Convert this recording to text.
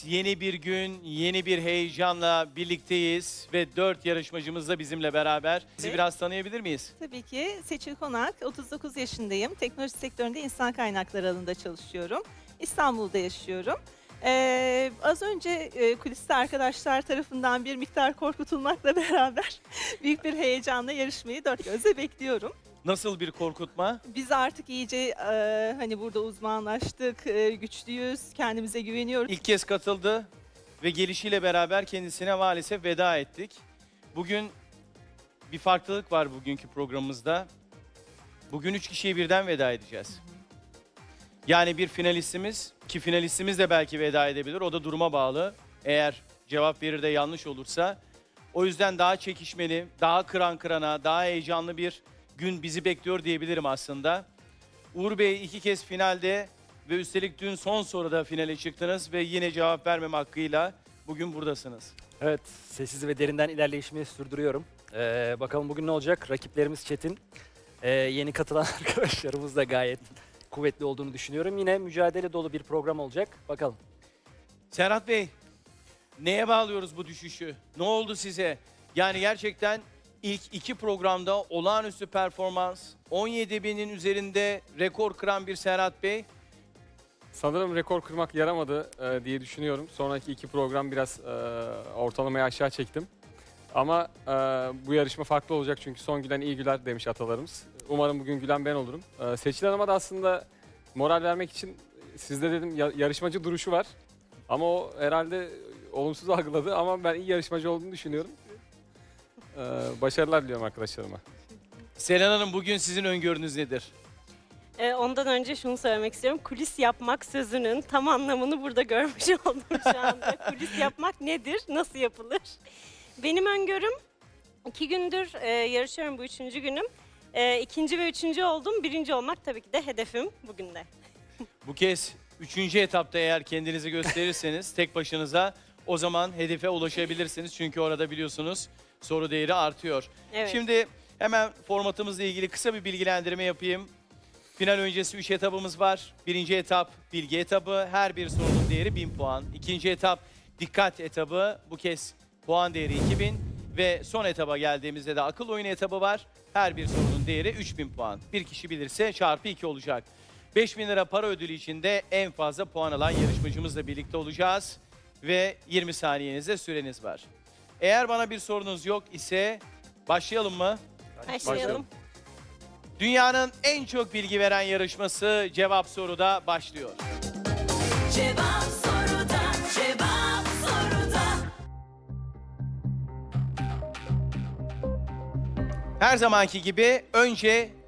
yeni bir gün, yeni bir heyecanla birlikteyiz ve 4 yarışmacımız da bizimle beraber. Sizi Evet. biraz tanıyabilir miyiz? Tabii ki Seçil Konak, 39 yaşındayım. Teknoloji sektöründe insan kaynakları alanında çalışıyorum. İstanbul'da yaşıyorum. Az önce kuliste arkadaşlar tarafından bir miktar korkutulmakla beraber büyük bir heyecanla yarışmayı dört gözle bekliyorum. Nasıl bir korkutma? Biz artık iyice hani burada uzmanlaştık, güçlüyüz, kendimize güveniyoruz. İlk kez katıldı ve gelişiyle beraber kendisine maalesef veda ettik. Bugün bir farklılık var bugünkü programımızda. Bugün 3 kişiye birden veda edeceğiz. Yani bir finalistimiz, ki finalistimiz de belki veda edebilir. O da duruma bağlı. Eğer cevap verir de yanlış olursa. O yüzden daha çekişmeli, daha kıran kırana, daha heyecanlı bir gün bizi bekliyor diyebilirim aslında. Uğur Bey 2 kez finalde ve üstelik dün son soruda finale çıktınız ve yine cevap vermem hakkıyla bugün buradasınız. Evet, sessiz ve derinden ilerleyişimi sürdürüyorum. Bakalım bugün ne olacak? Rakiplerimiz çetin. Yeni katılan arkadaşlarımız da gayet kuvvetli olduğunu düşünüyorum. Yine mücadele dolu bir program olacak. Bakalım. Serhat Bey, neye bağlıyoruz bu düşüşü? Ne oldu size? Yani gerçekten ilk 2 programda olağanüstü performans, 17 binin üzerinde rekor kıran bir Serhat Bey. Sanırım rekor kırmak yaramadı diye düşünüyorum. Sonraki 2 program biraz ortalamayı aşağı çektim. Ama bu yarışma farklı olacak çünkü son gülen iyi güler demiş atalarımız. Umarım bugün gülen ben olurum. Seçil Hanım'a da aslında moral vermek için sizde dedim yarışmacı duruşu var. Ama o herhalde olumsuz algıladı ama ben iyi yarışmacı olduğunu düşünüyorum. Başarılar diliyorum arkadaşlarıma. Selen Hanım, bugün sizin öngörünüz nedir? Ondan önce şunu söylemek istiyorum. Kulis yapmak sözünün tam anlamını burada görmüş oldum şu anda. Kulis yapmak nedir? Nasıl yapılır? Benim öngörüm 2 gündür yarışıyorum, bu 3. günüm. 2. ve 3. oldum. 1. olmak tabii ki de hedefim bugün de. Bu kez 3. etapta eğer kendinizi gösterirseniz tek başınıza o zaman hedefe ulaşabilirsiniz. Çünkü orada biliyorsunuz soru değeri artıyor. Evet. Şimdi hemen formatımızla ilgili kısa bir bilgilendirme yapayım. Final öncesi 3 etapımız var. 1. etap bilgi etabı. Her bir sorunun değeri 1000 puan. 2. etap dikkat etabı. Bu kez puan değeri 2000. Ve son etaba geldiğimizde de akıl oyunu etabı var. Her bir sorunun değeri 3000 puan. Bir kişi bilirse çarpı 2 olacak. 5000 lira para ödülü için de en fazla puan alan yarışmacımızla birlikte olacağız. Ve 20 saniyenizde süreniz var. Eğer bana bir sorunuz yok ise başlayalım mı? Başlayalım. Dünyanın en çok bilgi veren yarışması Cevap Soru'da başlıyor. Cevap soruda, cevap soruda. Her zamanki gibi önce